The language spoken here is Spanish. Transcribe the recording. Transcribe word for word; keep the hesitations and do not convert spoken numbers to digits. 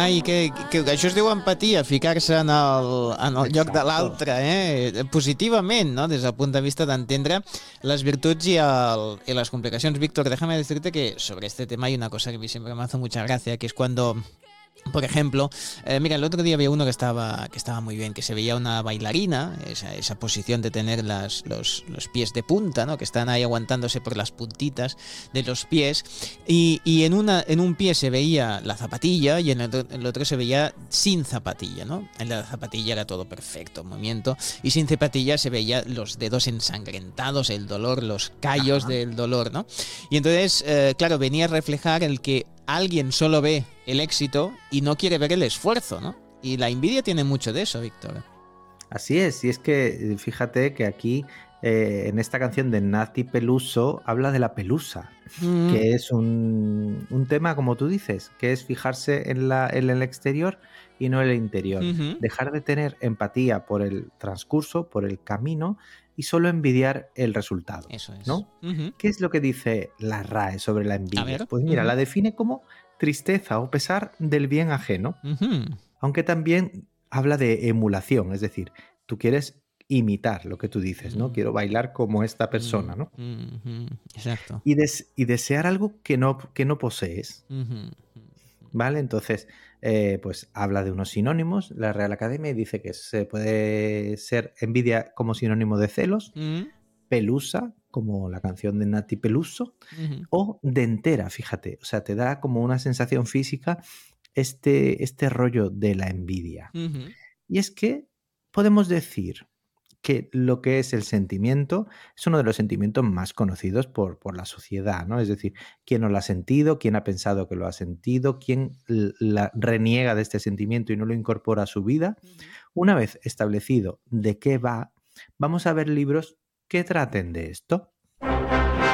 Ai, que, que, que això es diu empatia, ficar-se en el, en el lloc de l'altre, eh? Positivament, ¿no? Des del punt de vista d'entendre les virtuts y, el, y las complicaciones. Víctor, déjame decirte que sobre este tema hay una cosa que a mí siempre me hace mucha gracia, que es cuando... Por ejemplo, eh, mira, el otro día había uno que estaba, que estaba muy bien, que se veía una bailarina, esa, esa posición de tener las, los, los pies de punta, ¿no? Que están ahí aguantándose por las puntitas de los pies, y, y en, una, en un pie se veía la zapatilla y en el, otro, en el otro se veía sin zapatilla, ¿no? En la zapatilla era todo perfecto, movimiento, y sin zapatilla se veía los dedos ensangrentados, el dolor, los callos Ajá. del dolor, ¿no? Y entonces, eh, claro, venía a reflejar el que alguien solo ve el éxito y no quiere ver el esfuerzo, ¿no? Y la envidia tiene mucho de eso, Víctor. Así es, y es que fíjate que aquí eh, en esta canción de Nati Peluso habla de la pelusa, mm. que es un, un tema, como tú dices, que es fijarse en, la, en el exterior y no en el interior. Uh-huh. Dejar de tener empatía por el transcurso, por el camino, y solo envidiar el resultado. Eso es. ¿No? Uh-huh. ¿Qué es lo que dice la R A E sobre la envidia? Pues mira, uh-huh. la define como tristeza o pesar del bien ajeno, uh-huh. aunque también habla de emulación, es decir, tú quieres imitar lo que tú dices, ¿no? Uh-huh. Quiero bailar como esta persona, ¿no? Uh-huh. Exacto. Y, des- y desear algo que no, que no posees. Uh-huh. ¿Vale? Entonces, eh, pues habla de unos sinónimos. La Real Academia dice que se puede ser envidia como sinónimo de celos, uh-huh. pelusa, como la canción de Nati Peluso, uh-huh. o dentera, fíjate. O sea, te da como una sensación física este, este rollo de la envidia. Uh-huh. Y es que podemos decir que lo que es el sentimiento es uno de los sentimientos más conocidos por, por la sociedad, ¿no? Es decir, quién no lo ha sentido, quién ha pensado que lo ha sentido, quién la reniega de este sentimiento y no lo incorpora a su vida. Uh-huh. Una vez establecido de qué va, vamos a ver libros que traten de esto.